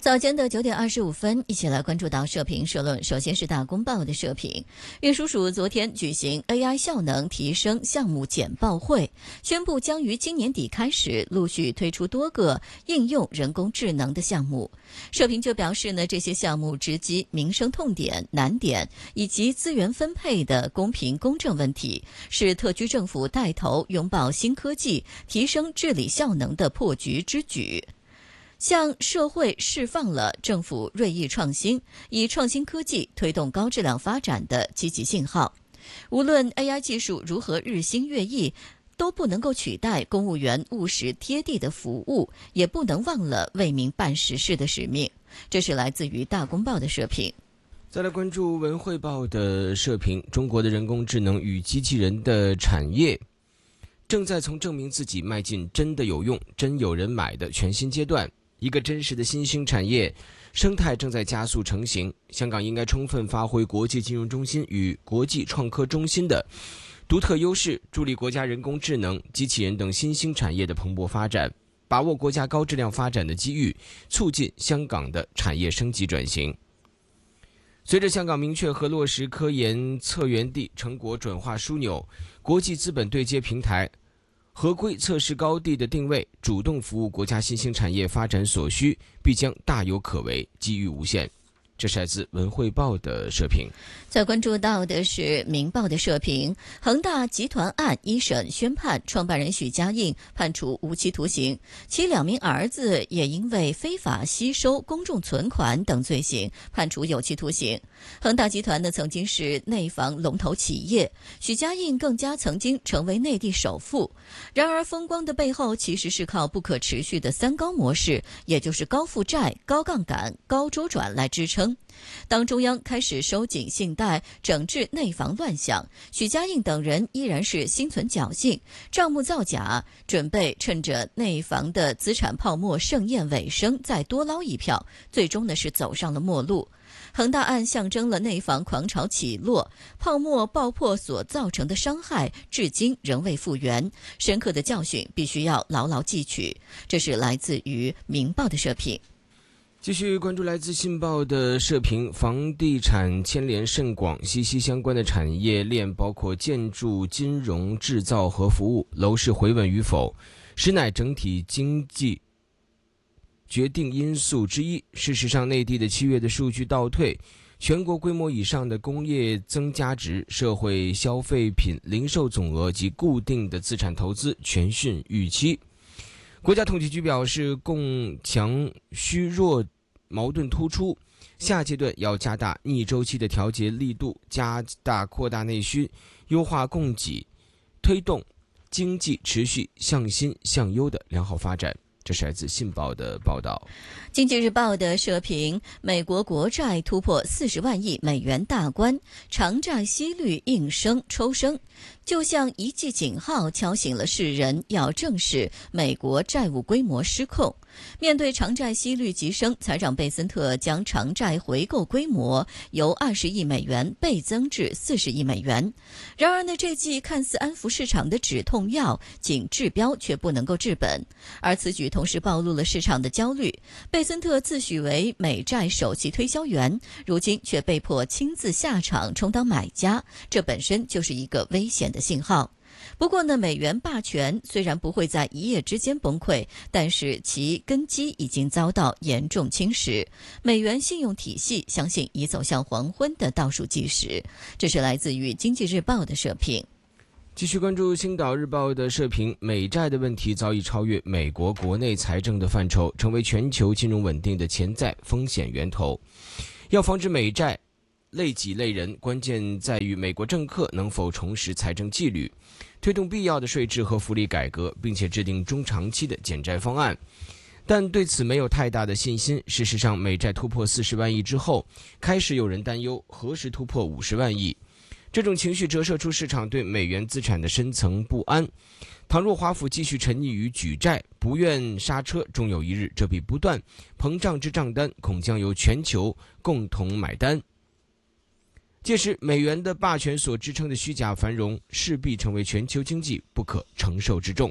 早间的9点25分，一起来关注到社评社论。首先是大公报的社评，运输署昨天举行 AI 效能提升项目简报会，宣布将于今年底开始陆续推出多个应用人工智能的项目。社评就表示呢，这些项目直击民生痛点、难点以及资源分配的公平公正问题，是特区政府带头拥抱新科技、提升治理效能的破局之举。向社会释放了政府锐意创新，以创新科技推动高质量发展的积极信号。无论 AI 技术如何日新月异，都不能够取代公务员务实贴地的服务，也不能忘了为民办实事的使命。这是来自于大公报的社评。 再来关注文汇报的社评，中国的人工智能与机器人的产业正在从证明自己迈进真的有用、真有人买的全新阶段。一个真实的新兴产业生态正在加速成型，香港应该充分发挥国际金融中心与国际创科中心的独特优势，助力国家人工智能、机器人等新兴产业的蓬勃发展，把握国家高质量发展的机遇，促进香港的产业升级转型。随着香港明确和落实科研策源地成果转化枢纽、国际资本对接平台、合规测试高地的定位，主动服务国家新兴产业发展所需，必将大有可为，机遇无限。这是来自文汇报的社评。 再关注到的是明报的社评，恒大集团案一审宣判，创办人许家印判处无期徒刑，其2名儿子也因为非法吸收公众存款等罪行判处有期徒刑。恒大集团呢曾经是内房龙头企业，许家印更加曾经成为内地首富。然而风光的背后其实是靠不可持续的3高模式，也就是高负债、高杠杆、高周转来支撑。当中央开始收紧信贷、整治内房乱象，许家印等人依然是心存侥幸，账目造假，准备趁着内房的资产泡沫盛宴尾声再多捞一票，最终呢是走上了末路。恒大案象征了内房狂潮起落，泡沫爆破所造成的伤害至今仍未复原，深刻的教训必须要牢牢记取。这是来自于明报的社评。 继续关注来自信报的社评，房地产牵连甚广，息息相关的产业链包括建筑、金融、制造和服务，楼市回稳与否，实乃整体经济决定因素之一。事实上，内地的7月的数据倒退，全国规模以上的工业增加值、社会消费品零售总额及固定的资产投资全逊预期。国家统计局表示，供强需弱矛盾突出，下阶段要加大逆周期的调节力度，加大扩大内需，优化供给，推动经济持续向新向优的良好发展。这是来自信报的报道。 经济日报的社评，美国国债突破40万亿美元大关，长债息率应声抽升，就像一记警号敲醒了世人，要正视美国债务规模失控。面对长债息率急升，财长贝森特将长债回购规模由20亿美元倍增至40亿美元。然而呢，这剂看似安抚市场的止痛药，仅治标却不能够治本，而此举同时暴露了市场的焦虑。贝森特自诩为美债首席推销员，如今却被迫亲自下场充当买家，这本身就是一个危险的信号。不过呢，美元霸权虽然不会在一夜之间崩溃，但是其根基已经遭到严重侵蚀，美元信用体系相信已走向黄昏的倒数计时。这是来自于经济日报的社评。 继续关注星岛日报的社评，美债的问题早已超越美国国内财政的范畴，成为全球金融稳定的潜在风险源头。要防止美债累己累人，关键在于美国政客能否重拾财政纪律，推动必要的税制和福利改革，并且制定中长期的减债方案。但对此没有太大的信心。事实上，美债突破40万亿之后，开始有人担忧何时突破50万亿。这种情绪折射出市场对美元资产的深层不安。倘若华府继续沉溺于举债，不愿刹车，终有一日这笔不断膨胀之账单恐将由全球共同买单。届时，美元的霸权所支撑的虚假繁荣势必成为全球经济不可承受之重。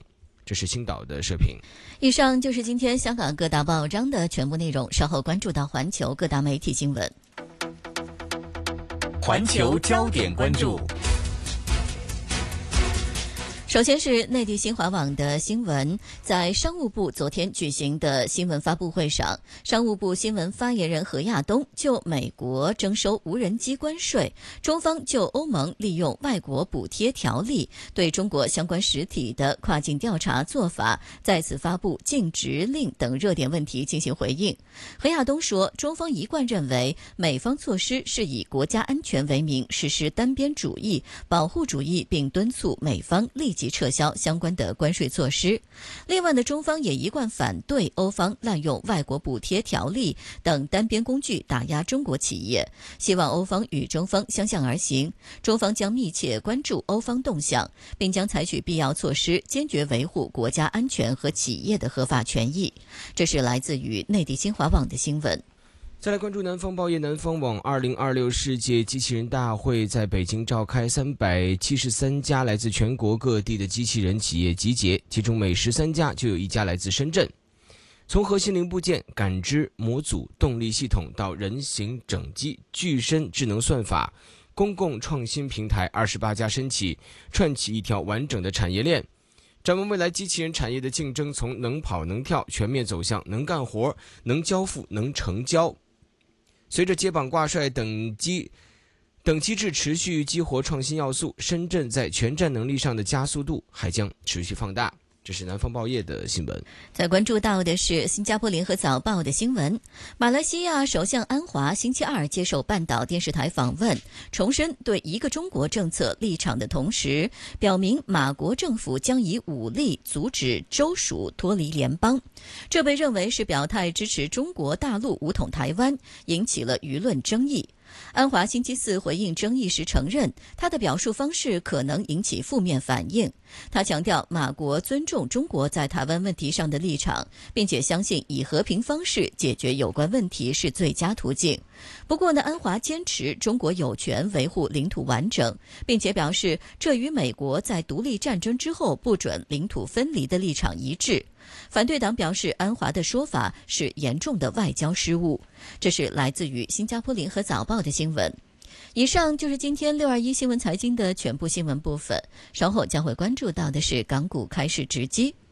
这是星岛的社评。 以上就是今天香港各大报章的全部内容，稍后关注到环球各大媒体新闻。 环球焦点关注。 首先是内地新华网的新闻，在商务部昨天举行的新闻发布会上，商务部新闻发言人何亚东就美国征收无人机关税，中方就欧盟利用外国补贴条例对中国相关实体的跨境调查做法，再次发布禁止令等热点问题进行回应。何亚东说，中方一贯认为美方措施是以国家安全为名实施单边主义、保护主义，并敦促美方立即撤销相关的关税措施。另外呢，中方也一贯反对欧方滥用外国补贴条例等单边工具打压中国企业，希望欧方与中方相向而行。中方将密切关注欧方动向，并将采取必要措施，坚决维护国家安全和企业的合法权益。这是来自于内地新华网的新闻。 再来关注南方报业南方网2026世界机器人大会在北京召开，373家来自全国各地的机器人企业集结，其中每13家就有1家来自深圳。从核心零部件、感知模组、动力系统到人形整机、具身智能算法、公共创新平台，28家申请串起一条完整的产业链。展望未来机器人产业的竞争，从能跑能跳全面走向能干活、能交付、能成交。随着接榜挂帅等机制持续激活创新要素，深圳在全站能力上的加速度还将持续放大。这是南方报业的新闻。 再关注到的是新加坡联合早报的新闻，马来西亚首相安华星期二接受半岛电视台访问，重申对一个中国政策立场的同时，表明马国政府将以武力阻止州属脱离联邦。这被认为是表态支持中国大陆武统台湾，引起了舆论争议。安华星期四回应争议时承认，他的表述方式可能引起负面反应。他强调马国尊重中国在台湾问题上的立场，并且相信以和平方式解决有关问题是最佳途径。不过呢，安华坚持中国有权维护领土完整，并且表示这与美国在独立战争之后不准领土分离的立场一致。反对党表示，安华的说法是严重的外交失误。这是来自于新加坡联合早报的新闻。以上就是今天621新闻财经的全部新闻部分，稍后将会关注到的是港股开市直击。